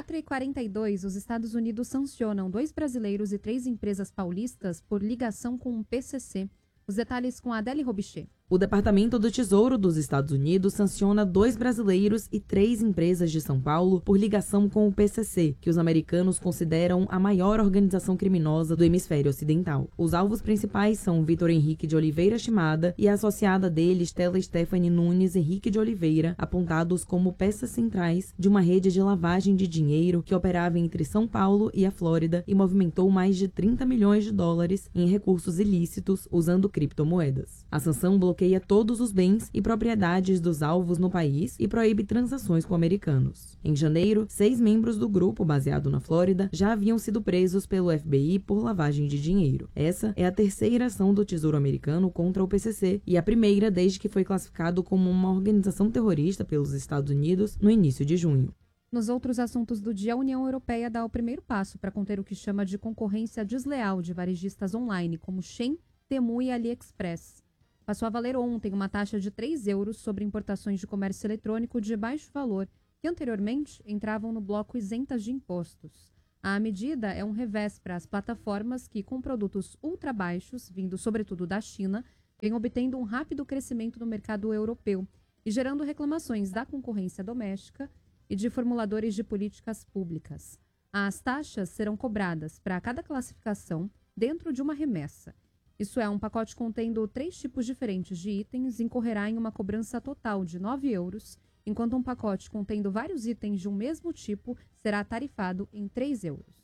4h42, os Estados Unidos sancionam 2 brasileiros e 3 empresas paulistas por ligação com o PCC. Os detalhes com a Adele Robichê. O Departamento do Tesouro dos Estados Unidos sanciona 2 brasileiros e 3 empresas de São Paulo por ligação com o PCC, que os americanos consideram a maior organização criminosa do hemisfério ocidental. Os alvos principais são Vitor Henrique de Oliveira Shimada e a associada dele, Stella Stephanie Nunes Henrique de Oliveira, apontados como peças centrais de uma rede de lavagem de dinheiro que operava entre São Paulo e a Flórida e movimentou mais de 30 milhões de dólares em recursos ilícitos usando criptomoedas. A sanção bloqueia todos os bens e propriedades dos alvos no país e proíbe transações com americanos. Em janeiro, 6 membros do grupo, baseado na Flórida, já haviam sido presos pelo FBI por lavagem de dinheiro. Essa é a terceira ação do Tesouro americano contra o PCC e a primeira desde que foi classificado como uma organização terrorista pelos Estados Unidos no início de junho. Nos outros assuntos do dia, a União Europeia dá o primeiro passo para conter o que chama de concorrência desleal de varejistas online, como Shein, Temu e AliExpress. Passou a valer ontem uma taxa de 3 euros sobre importações de comércio eletrônico de baixo valor, que anteriormente entravam no bloco isentas de impostos. A medida é um revés para as plataformas que, com produtos ultra baixos, vindo sobretudo da China, vêm obtendo um rápido crescimento no mercado europeu e gerando reclamações da concorrência doméstica e de formuladores de políticas públicas. As taxas serão cobradas para cada classificação dentro de uma remessa. Isso é, um pacote contendo 3 tipos diferentes de itens incorrerá em uma cobrança total de 9 euros, enquanto um pacote contendo vários itens de um mesmo tipo será tarifado em 3 euros.